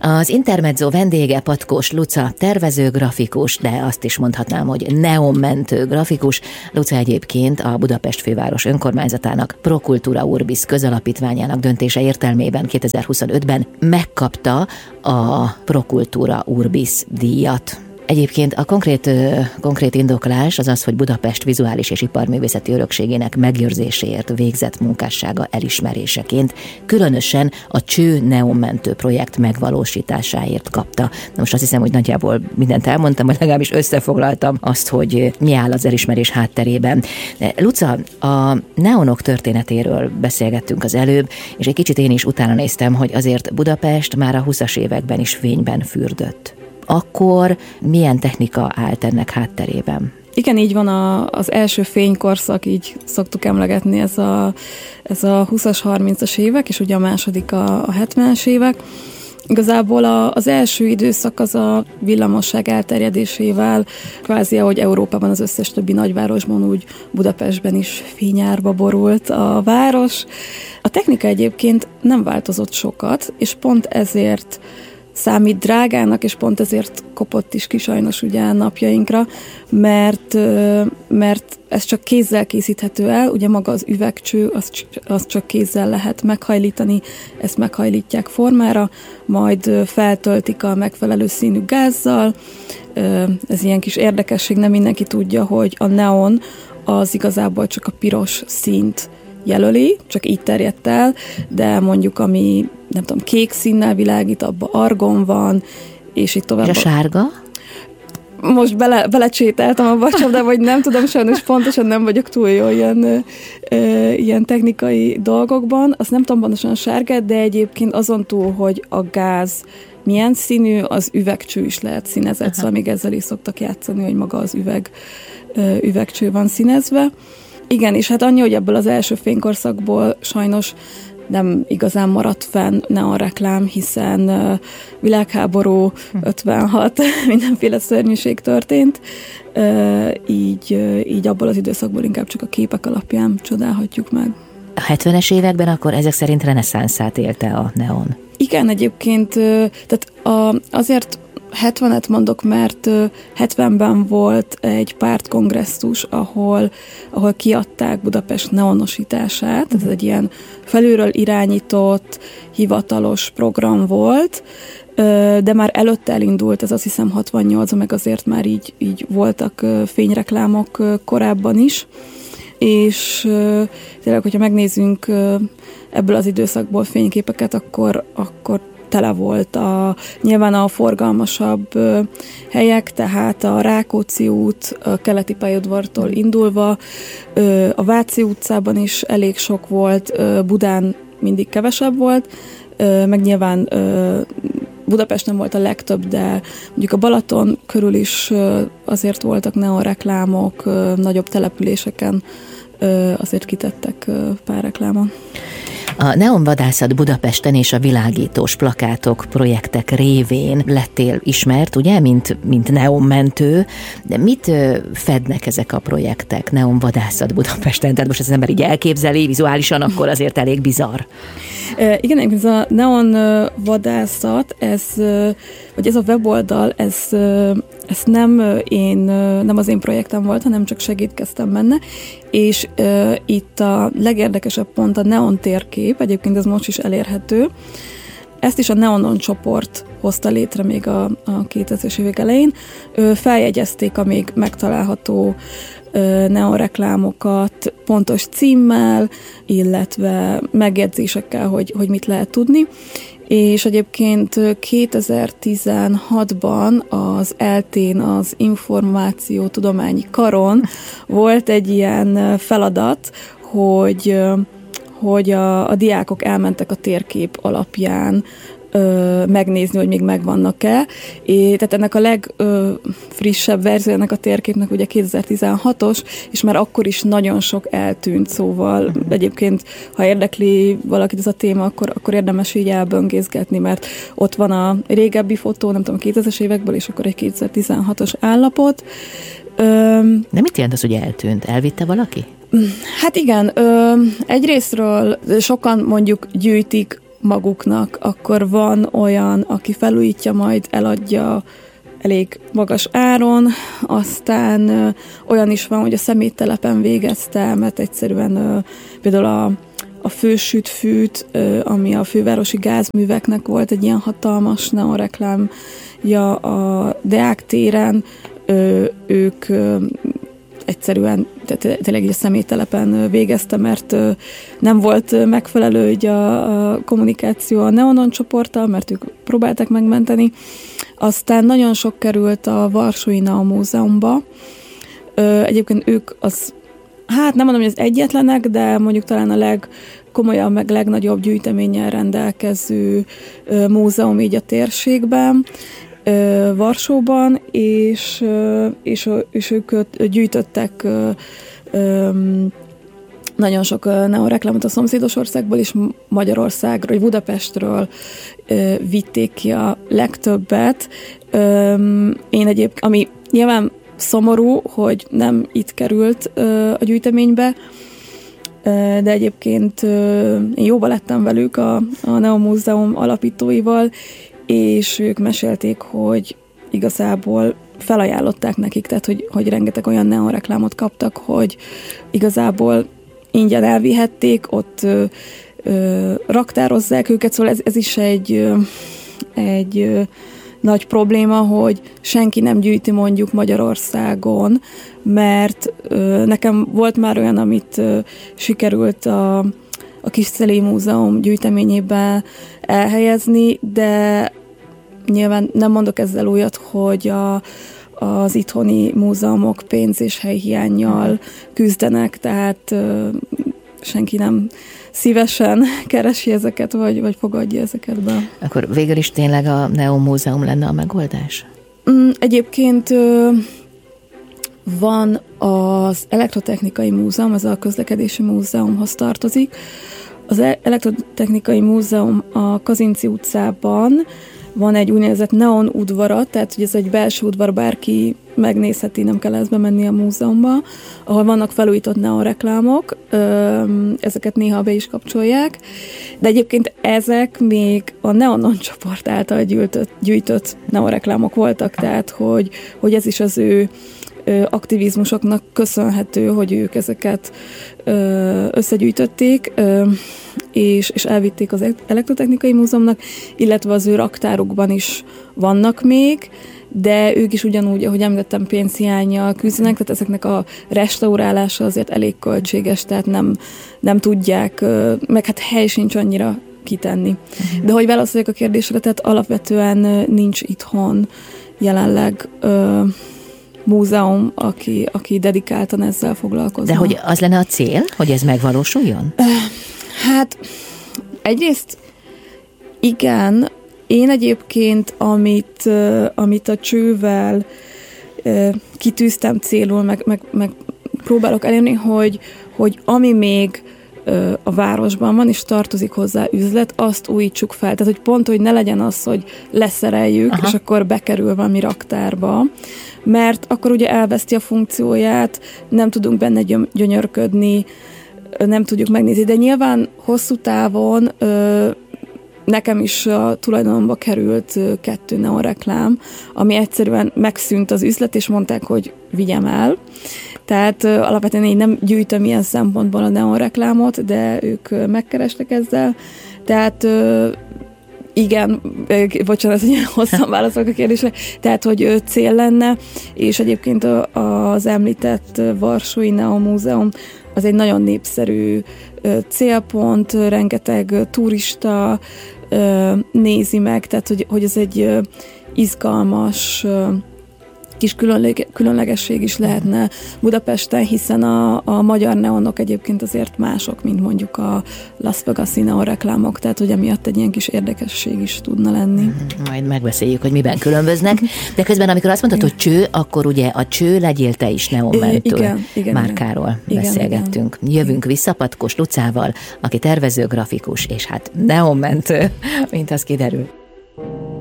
Az Intermezzo vendége Patkós Luca, tervező, grafikus, de azt is mondhatnám, hogy neonmentő grafikus. Luca egyébként a Budapest főváros önkormányzatának Pro Cultura Urbis közalapítványának döntése értelmében 2025-ben megkapta a Pro Cultura Urbis díjat. Egyébként a konkrét indoklás az az, hogy Budapest vizuális és iparművészeti örökségének megőrzéséért végzett munkássága elismeréseként, különösen a Cső neonmentő projekt megvalósításáért kapta. Na most azt hiszem, hogy nagyjából mindent elmondtam, vagy legalábbis összefoglaltam azt, hogy mi áll az elismerés hátterében. Luca, a neonok történetéről beszélgettünk az előbb, és egy kicsit én is utána néztem, hogy azért Budapest már a 20-as években is fényben fürdött. Akkor milyen technika állt ennek hátterében? Igen, így van, az első fénykorszak, így szoktuk emlegetni, ez a 20-as, 30-as évek, és ugye a második a 70-es évek. Igazából az első időszak az a villamosság elterjedésével, kvázi ahogy Európában az összes többi nagyvárosban, úgy Budapestben is fényárba borult a város. A technika egyébként nem változott sokat, és pont ezért számít drágának, és pont ezért kopott is ki sajnos ugye napjainkra, mert ez csak kézzel készíthető el, ugye maga az üvegcső, az csak kézzel lehet meghajlítani, ezt meghajlítják formára, majd feltöltik a megfelelő színű gázzal. Ez ilyen kis érdekesség, nem mindenki tudja, hogy a neon az igazából csak a piros színt jelöli, csak így terjedt el, de mondjuk ami, nem tudom, kék színnel világít, abban argon van, és így tovább. És a sárga? Most belecsételtem a csapdába, vagy nem tudom, sajnos pontosan nem vagyok túl jó ilyen technikai dolgokban. Azt nem tudom pontosan a sárgát, de egyébként azon túl, hogy a gáz milyen színű, az üvegcső is lehet színezett, szóval még ezzel is szoktak játszani, hogy maga az üvegcső van színezve. Igen, és hát annyi, hogy ebből az első fénykorszakból sajnos nem igazán maradt fenn neonreklám, hiszen világháború, 56, mindenféle szörnyűség történt, így abból az időszakból inkább csak a képek alapján csodálhatjuk meg. A 70-es években akkor ezek szerint reneszánszát élte a neon. Igen, egyébként, tehát azért 70-et mondok, mert 70-ben volt egy pártkongresszus, ahol kiadták Budapest neonosítását, ez egy ilyen felülről irányított, hivatalos program volt, de már előtte elindult, ez azt hiszem 68-ban, meg azért már így voltak fényreklámok korábban is, és tényleg, hogyha megnézzünk ebből az időszakból fényképeket, akkor tele volt nyilván a forgalmasabb helyek, tehát a Rákóczi út, a Keleti pályaudvartól indulva, a Váci utcában is elég sok volt, Budán mindig kevesebb volt, meg nyilván Budapesten volt a legtöbb, de mondjuk a Balaton körül is azért voltak neonreklámok, nagyobb településeken azért kitettek pár reklámon. A neonvadászat Budapesten és a világítós plakátok, projektek révén lettél ismert, ugye, mint neonmentő, de mit fednek ezek a projektek, neonvadászat Budapesten? Tehát most az ember így elképzeli vizuálisan, akkor azért elég bizarr. Igen, ez a neonvadászat, vagy ez a weboldal, ez nem az én projektem volt, hanem csak segítkeztem benne, és itt a legérdekesebb pont a neon térkép, egyébként ez most is elérhető. Ezt is a Neonon csoport hozta létre még a 2000-es évek elején. Feljegyezték a még megtalálható neonreklámokat pontos címmel, illetve megjegyzésekkel, hogy mit lehet tudni. És egyébként 2016-ban az ELTE-n, az Információtudományi Karon volt egy ilyen feladat, hogy a diákok elmentek a térkép alapján megnézni, hogy még megvannak-e. Tehát ennek a legfrissebb verziónak a térképnek ugye 2016-os, és már akkor is nagyon sok eltűnt, szóval egyébként, ha érdekli valakit ez a téma, akkor érdemes így elböngészgetni, mert ott van a régebbi fotó, nem tudom, 2000-es évekből, és akkor egy 2016-os állapot. De mit jelent az, hogy eltűnt? Elvitte valaki? Hát igen, egyrésztről sokan mondjuk gyűjtik maguknak, akkor van olyan, aki felújítja, majd eladja elég magas áron, aztán olyan is van, hogy a szeméttelepen végezte, mert egyszerűen például a fősüt-fűt, ami a fővárosi gázműveknek volt egy ilyen hatalmas neonreklámja a Deák téren, ők egyszerűen tényleg a személytelepen végezte, mert nem volt megfelelő így a kommunikáció a Neonon csoporttal, mert ők próbálták megmenteni. Aztán nagyon sok került a Varsói Neon Múzeumba. Egyébként ők nem mondom, hogy az egyetlenek, de mondjuk talán a legkomolyabb, meg legnagyobb gyűjteménnyel rendelkező múzeum így a térségben, Varsóban, és ők gyűjtöttek nagyon sok neonreklámot a szomszédos országból és Magyarországról, vagy Budapestről vitték ki a legtöbbet. Én egyébként, ami nyilván szomorú, hogy nem itt került a gyűjteménybe, de egyébként én jóba lettem velük a Neon Múzeum alapítóival, és ők mesélték, hogy igazából felajánlották nekik, tehát hogy rengeteg olyan neonreklámot kaptak, hogy igazából ingyen elvihették, ott raktározzák őket, szóval ez is egy nagy probléma, hogy senki nem gyűjti mondjuk Magyarországon, mert nekem volt már olyan, amit sikerült a Kisszelé Múzeum gyűjteményébe elhelyezni, de nyilván nem mondok ezzel újat, hogy az itthoni múzeumok pénz- és helyhiánnyal küzdenek, tehát senki nem szívesen keresi ezeket, vagy fogadja ezeket be. Akkor végül is tényleg a Neon Múzeum lenne a megoldás? Egyébként van az Elektrotechnikai Múzeum, ez a Közlekedési Múzeumhoz tartozik. Az Elektrotechnikai Múzeum a Kazinczy utcában van egy úgynevezett neon udvara, tehát hogy ez egy belső udvar, bárki megnézheti, nem kell ezt bemenni a múzeumba, ahol vannak felújított neonreklámok, ezeket néha be is kapcsolják, de egyébként ezek még a Neonon csoport által gyűjtött neonreklámok voltak, tehát hogy ez is az ő aktivizmusoknak köszönhető, hogy ők ezeket összegyűjtötték, és elvitték az Elektrotechnikai Múzeumnak, illetve az ő raktárukban is vannak még, de ők is ugyanúgy, ahogy említettem, pénzhiánnyal küzdenek, tehát ezeknek a restaurálása azért elég költséges, tehát nem tudják, meg hát hely sincs annyira kitenni. De hogy válaszoljak a kérdésre, tehát alapvetően nincs itthon jelenleg múzeum, aki dedikáltan ezzel foglalkozna. De hogy az lenne a cél, hogy ez megvalósuljon? Hát egyrészt igen, én egyébként, amit a csővel kitűztem célul, meg próbálok elérni, hogy ami még a városban van, és tartozik hozzá üzlet, azt újítsuk fel. Tehát, hogy pont, hogy ne legyen az, hogy leszereljük, és akkor bekerül valami raktárba, mert akkor ugye elveszti a funkcióját, nem tudunk benne gyönyörködni, nem tudjuk megnézni, de nyilván hosszú távon nekem is a tulajdonomba került 2 neonreklám, ami egyszerűen megszűnt az üzlet, és mondták, hogy vigyem el. Tehát alapvetően én nem gyűjtöm ilyen szempontból a neonreklámot, de ők megkerestek ezzel. Tehát igen, bocsánat, hogy hosszan válaszolok a kérdésre, tehát, hogy cél lenne, és egyébként az említett Varsói Neon Múzeum az egy nagyon népszerű célpont, rengeteg turista nézi meg, tehát, hogy ez egy izgalmas kis különlegesség is lehetne Budapesten, hiszen a magyar neonok egyébként azért mások, mint mondjuk a Las Vegas-i neonreklámok, tehát hogy emiatt egy ilyen kis érdekesség is tudna lenni. Majd megbeszéljük, hogy miben különböznek, de közben amikor azt mondtad, hogy cső, akkor ugye a Cső legyél te is neonmentő márkáról beszélgettünk. Jövünk vissza Patkós Lucával, aki tervező, grafikus, és hát neonmentő, mint az kiderül.